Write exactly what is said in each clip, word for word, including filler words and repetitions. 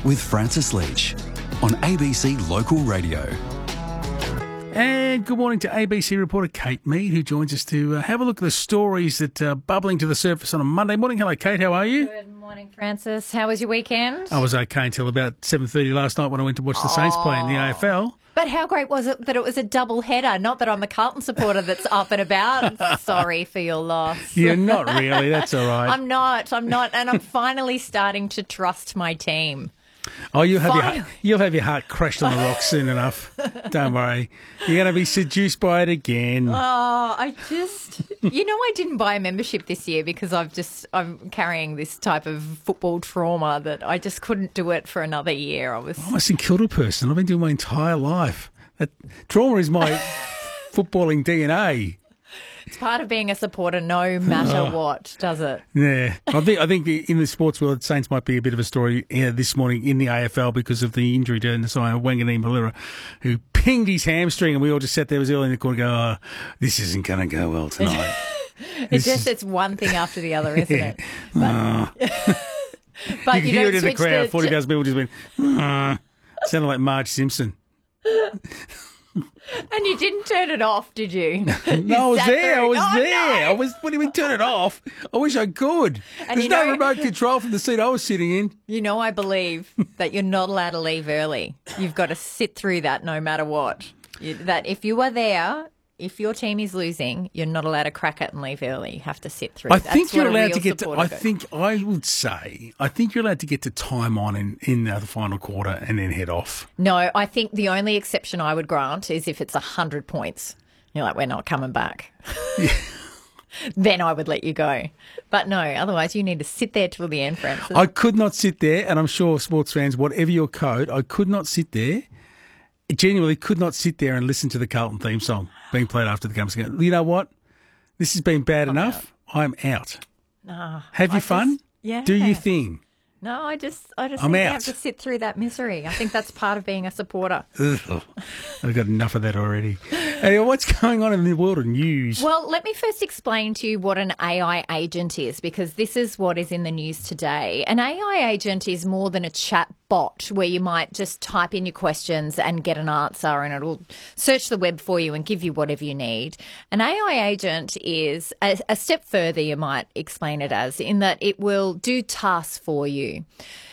with Francis Leach on A B C Local Radio. And good morning to A B C reporter Kate Mead, who joins us to uh, have a look at the stories that are bubbling to the surface on a Monday morning. Hello, Kate. How are you? Good morning, Francis. How was your weekend? I was okay until about seven thirty last night when I went to watch the Saints play in the A F L. But how great was it that it was a double header? Not that I'm a Carlton supporter that's up and about. Sorry for your loss. You're not really. That's all right. I'm not. I'm not. And I'm finally starting to trust my team. Oh, you'll have, Finally. your, you'll have your heart crushed on the rocks soon enough. Don't worry. You're going to be seduced by it again. Oh, I just, you know, I didn't buy a membership this year because I've just, I'm carrying this type of football trauma that I just couldn't do it for another year. I was. I'm a St Kilda person. I've been doing my entire life. That trauma is my footballing D N A. It's part of being a supporter no matter Oh. what, does it? Yeah, I think I think the, in the sports world, Saints might be a bit of a story uh, this morning in the A F L because of the injury to Nasiah Wanganeen-Malira, who pinged his hamstring, and we all just sat there as early in the corner, go, "Oh, this isn't going to go well tonight." It's just it's one thing after the other, isn't it? But, Oh. but You you, can hear don't it in the switch crowd. the- Forty thousand people just went. "Ah." Sounded like Marge Simpson. And you didn't turn it off, did you? No, I You was sat there. I and- was oh, there. no. I was. What do you mean turn it off? I wish I could. And There's you no know- remote control from the seat I was sitting in. You know, I believe that you're not allowed to leave early. You've got to sit through that no matter what. You, that if you are there, if your team is losing, you're not allowed to crack it and leave early. You have to sit through. I That's think you're what a allowed real to get to. supporter I goes. think I would say. I think you're allowed to get to time on in in uh, the final quarter and then head off. No, I think the only exception I would grant is if it's one hundred points. You're like, we're not coming back. Then I would let you go. But no, otherwise you need to sit there till the end, Francis. I could not sit there, and I'm sure sports fans, whatever your code, I could not sit there. Genuinely, could not sit there and listen to the Carlton theme song being played after the game. You know what? This has been bad enough. I'm out. No, Have you I fun? just- yeah. Do your thing. No, I just, I just I'm think you out. have to sit through that misery. I think that's part of being a supporter. Ugh. I've got enough of that already. Anyway, what's going on in the world of news? Well, let me first explain to you what an A I agent is, because this is what is in the news today. An A I agent is more than a chat bot where you might just type in your questions and get an answer and it'll search the web for you and give you whatever you need. An A I agent is a, a step further, you might explain it as, in that it will do tasks for you.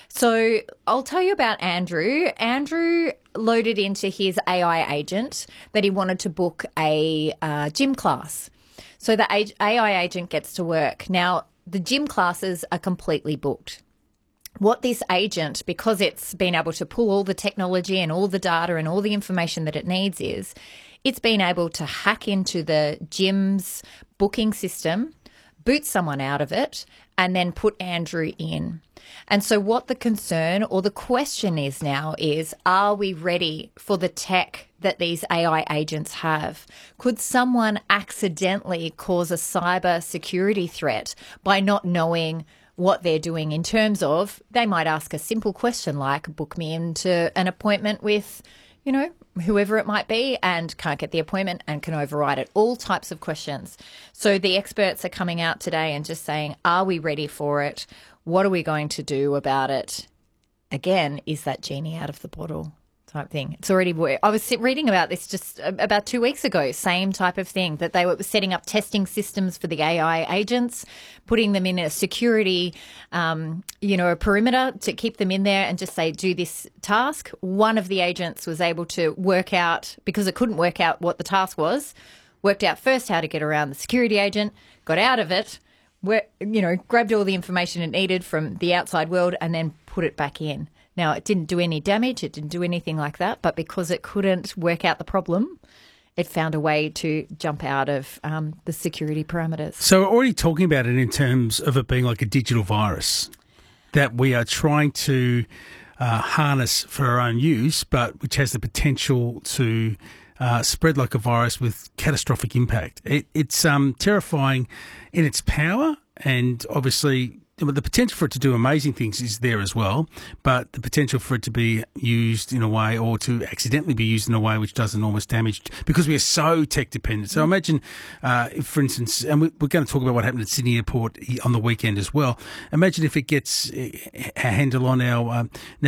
So I'll tell you about Andrew. Andrew loaded into his A I agent that he wanted to book a uh, gym class. So the A I agent gets to work. Now, the gym classes are completely booked. What this agent, because it's been able to pull all the technology and all the data and all the information that it needs is, it's been able to hack into the gym's booking system, boot someone out of it, and then put Andrew in. And so what the concern or the question is now is, are we ready for the tech that these A I agents have? Could someone accidentally cause a cyber security threat by not knowing what they're doing in terms of, they might ask a simple question like, book me into an appointment with, you know, whoever it might be, and can't get the appointment and can override it. All types of questions. So the experts are coming out today and just saying, are we ready for it? What are we going to do about it? Again, is that genie out of the bottle type thing? It's already worked. I was sit- reading about this just about two weeks ago, same type of thing, that they were setting up testing systems for the A I agents, putting them in a security, um, you know, a perimeter to keep them in there and just say, do this task. One of the agents was able to work out, because it couldn't work out what the task was, worked out first how to get around the security agent, got out of it, where, you know, grabbed all the information it needed from the outside world and then put it back in. Now, it didn't do any damage, it didn't do anything like that, but because it couldn't work out the problem, it found a way to jump out of um, the security parameters. So we're already talking about it in terms of it being like a digital virus that we are trying to uh, harness for our own use, but which has the potential to uh, spread like a virus with catastrophic impact. It, it's um, terrifying in its power, and obviously the potential for it to do amazing things is there as well, but the potential for it to be used in a way, or to accidentally be used in a way which does enormous damage, because we are so tech dependent. So imagine, uh, if, for instance, and we, we're going to talk about what happened at Sydney Airport on the weekend as well. Imagine if it gets a handle on our um,